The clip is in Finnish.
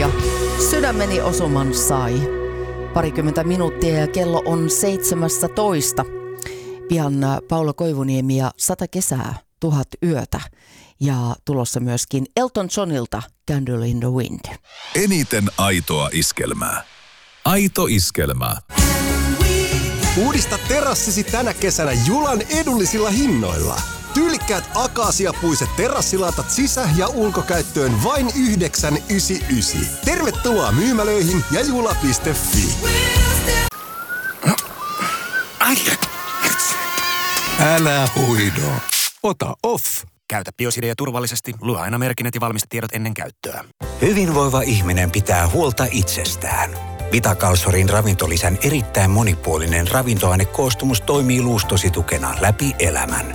ja sydämeni osuman sai. 20 minuuttia ja kello on 17. Pian Paula Koivuniemi ja 100 kesää, 1000 yötä. Ja tulossa myöskin Elton Johnilta Candle in the Wind. Eniten aitoa iskelmää. Aito iskelmää. Uudista terassisi tänä kesänä Julan edullisilla hinnoilla. Tyylikkäät akaasiapuiset terassilatat sisä- ja ulkokäyttöön vain 9,99. Tervetuloa myymälöihin ja jula.fi. Älä huido. Ota off. Käytä Biosidea turvallisesti. Lue aina merkinnät ja valmistetiedot ennen käyttöä. Hyvinvoiva ihminen pitää huolta itsestään. Vitakalsorin ravintolisän erittäin monipuolinen ravintoainekoostumus toimii luustosi tukena läpi elämän.